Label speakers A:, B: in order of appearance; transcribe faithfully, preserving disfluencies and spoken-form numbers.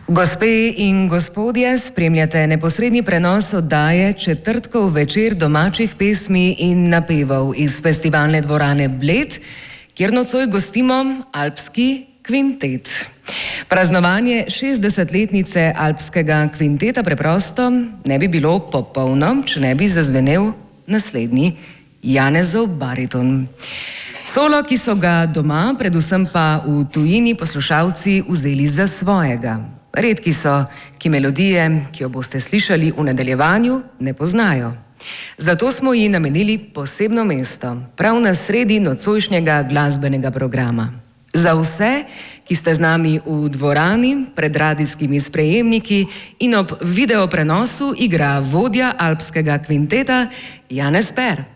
A: Gospe in gospodje, spremljate neposredni prenos oddaje Četrtkov večer domačih pesmi in napevov iz festivalne dvorane Bled, kjer nocoj gostimo Alpski kvintet. Praznovanje šestdesetletnice Alpskega kvinteta preprosto ne bi bilo popolno, če ne bi zazvenel naslednji Janezov bariton. Solo, ki so ga doma, predvsem pa v tujini poslušalci vzeli za svojega. Redki so, ki melodije, ki jo boste slišali v nadaljevanju, ne poznajo. Zato smo ji namenili posebno mesto, prav na sredi nocojšnjega glasbenega programa. Za vse, ki ste z nami v dvorani, pred radijskimi sprejemniki in ob videoprenosu igra vodja Alpskega kvinteta Janez Per.